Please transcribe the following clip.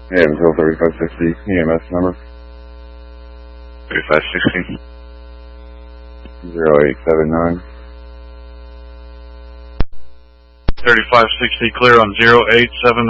Yeah, until 3560 EMS number. 3560. 0879. 3560 clear on 0879.